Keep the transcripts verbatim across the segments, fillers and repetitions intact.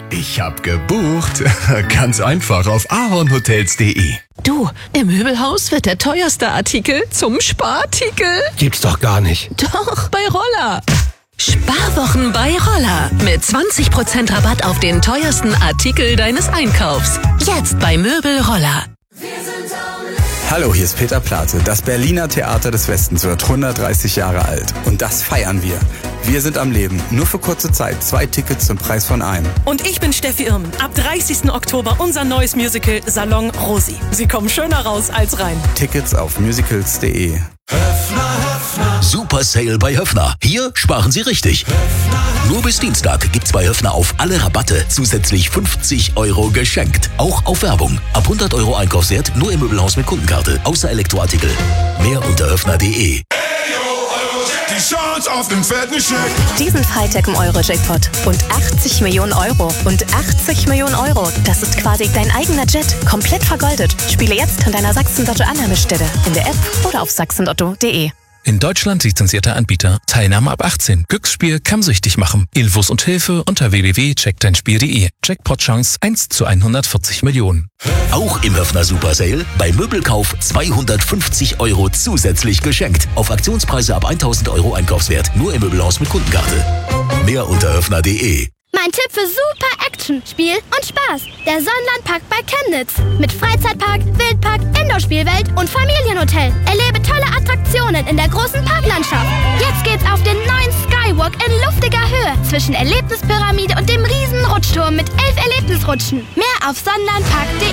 Ich hab gebucht. Ganz einfach auf ahornhotels punkt de. Du, im Möbelhaus wird der teuerste Artikel zum Sparartikel. Gibt's doch gar nicht. Doch, bei Roller. Sparwochen bei Roller. Mit zwanzig Prozent Rabatt auf den teuersten Artikel deines Einkaufs. Jetzt bei Möbel Roller. Hallo, hier ist Peter Plate. Das Berliner Theater des Westens wird hundertdreißig Jahre alt. Und das feiern wir. Wir sind am Leben. Nur für kurze Zeit. Zwei Tickets zum Preis von einem. Und ich bin Steffi Irmen. Ab dreißigsten Oktober unser neues Musical Salon Rosi. Sie kommen schöner raus als rein. Tickets auf musicals punkt de. Super Sale bei Höffner. Hier sparen Sie richtig. Nur bis Dienstag gibt's bei Höffner auf alle Rabatte zusätzlich fünfzig Euro geschenkt. Auch auf Werbung. Ab hundert Euro Einkaufswert nur im Möbelhaus mit Kundenkarte. Außer Elektroartikel. Mehr unter höffner punkt de. Die Chance auf den fetten Scheck. Diesen Freitag im Euro-Jackpot. Und achtzig Millionen Euro. Und achtzig Millionen Euro. Das ist quasi dein eigener Jet. Komplett vergoldet. Spiele jetzt an deiner Sachsen-Lotto-Annahmestelle. In der App oder auf sachsenlotto punkt de. In Deutschland lizenzierter Anbieter. Teilnahme ab achtzehn. Glücksspiel kann süchtig machen. Infos und Hilfe unter w w w punkt check dein spiel punkt de. Jackpot-Chance eins zu hundertvierzig Millionen. Auch im Höffner Super Sale. Bei Möbelkauf zweihundertfünfzig Euro zusätzlich geschenkt. Auf Aktionspreise ab tausend Euro Einkaufswert. Nur im Möbelhaus mit Kundenkarte. Mehr unter höffner punkt de. Mein Tipp für super Action, Spiel und Spaß. Der Sonnenlandpark bei Chemnitz. Mit Freizeitpark, Wildpark, Indoor-Spielwelt und Familienhotel. Erlebe tolle Attraktionen in der großen Parklandschaft. Jetzt geht's auf den neuen Skywalk in luftiger Höhe zwischen Erlebnispyramide und dem riesen Rutschturm mit elf Erlebnisrutschen. Mehr auf sonnenlandpark punkt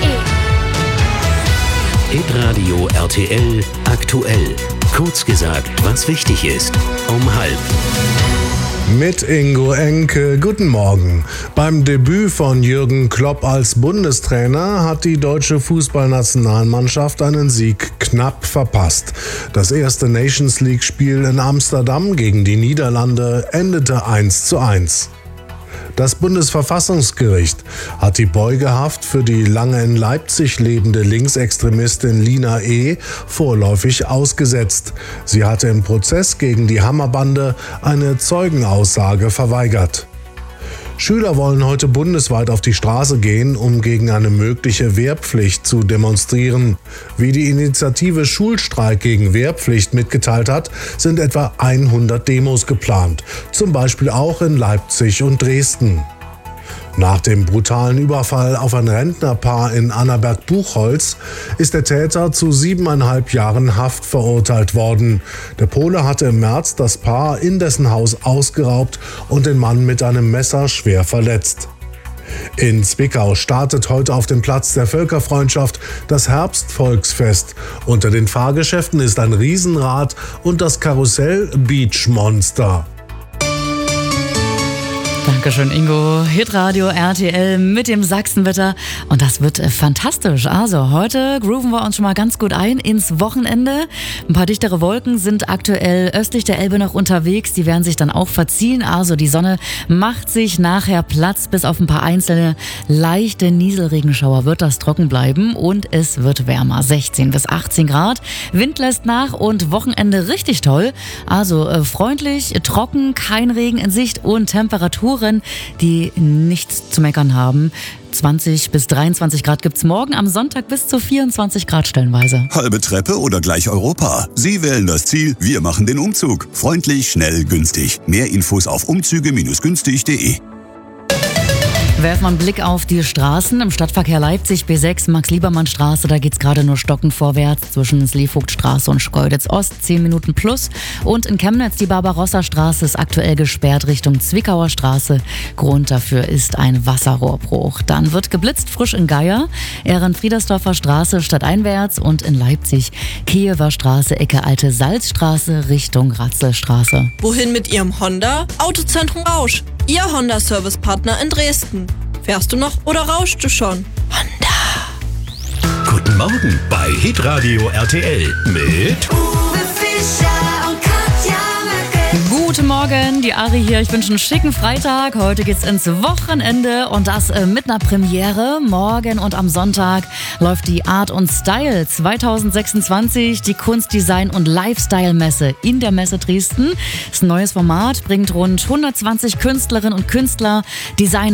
de. Hitradio R T L aktuell. Kurz gesagt, was wichtig ist. Um halb. Mit Ingo Enke, guten Morgen. Beim Debüt von Jürgen Klopp als Bundestrainer hat die deutsche Fußballnationalmannschaft einen Sieg knapp verpasst. Das erste Nations League-Spiel in Amsterdam gegen die Niederlande endete eins zu eins. Das Bundesverfassungsgericht hat die Beugehaft für die lange in Leipzig lebende Linksextremistin Lina E. vorläufig ausgesetzt. Sie hatte im Prozess gegen die Hammerbande eine Zeugenaussage verweigert. Schüler wollen heute bundesweit auf die Straße gehen, um gegen eine mögliche Wehrpflicht zu demonstrieren. Wie die Initiative Schulstreik gegen Wehrpflicht mitgeteilt hat, sind etwa hundert Demos geplant, zum Beispiel auch in Leipzig und Dresden. Nach dem brutalen Überfall auf ein Rentnerpaar in Annaberg-Buchholz ist der Täter zu siebeneinhalb Jahren Haft verurteilt worden. Der Pole hatte im März das Paar in dessen Haus ausgeraubt und den Mann mit einem Messer schwer verletzt. In Zwickau startet heute auf dem Platz der Völkerfreundschaft das Herbstvolksfest. Unter den Fahrgeschäften ist ein Riesenrad und das Karussell Beach Monster. Dankeschön, Ingo. Hitradio R T L mit dem Sachsenwetter. Und das wird fantastisch. Also heute grooven wir uns schon mal ganz gut ein ins Wochenende. Ein paar dichtere Wolken sind aktuell östlich der Elbe noch unterwegs. Die werden sich dann auch verziehen. Also die Sonne macht sich nachher Platz. Bis auf ein paar einzelne leichte Nieselregenschauer wird das trocken bleiben. Und es wird wärmer. sechzehn bis achtzehn Grad. Wind lässt nach und Wochenende richtig toll. Also äh, freundlich, trocken, kein Regen in Sicht und Temperaturen, die nichts zu meckern haben. zwanzig bis dreiundzwanzig Grad gibt's morgen, am Sonntag bis zu vierundzwanzig Grad stellenweise. Halbe Treppe oder gleich Europa? Sie wählen das Ziel, wir machen den Umzug. Freundlich, schnell, günstig. Mehr Infos auf umzüge günstig punkt de. Werfen wir einen Blick auf die Straßen. Im Stadtverkehr Leipzig B sechs Max-Liebermann-Straße, da geht's gerade nur stockend vorwärts zwischen Sleevogtstraße und Schkeuditz-Ost, zehn Minuten plus. Und in Chemnitz die Barbarossa-Straße ist aktuell gesperrt Richtung Zwickauer Straße. Grund dafür ist ein Wasserrohrbruch. Dann wird geblitzt frisch in Geier, Ehrenfriedersdorfer Straße stadteinwärts und in Leipzig Kiewer Straße, Ecke Alte Salzstraße Richtung Ratzelstraße. Wohin mit Ihrem Honda? Autozentrum Rausch. Ihr Honda-Service-Partner in Dresden. Fährst du noch oder rauschst du schon? Honda. Guten Morgen bei Hitradio R T L mit Uwe Fischer und Katja Möcke. Guten Morgen, die Ari hier. Ich wünsche einen schicken Freitag. Heute geht's ins Wochenende und das äh, mit einer Premiere. Morgen und am Sonntag läuft die Art und Style zwanzig sechsundzwanzig, die Kunst, Design und Lifestyle-Messe in der Messe Dresden. Das ist ein neues Format, bringt rund hundertzwanzig Künstlerinnen und Künstler, Designer,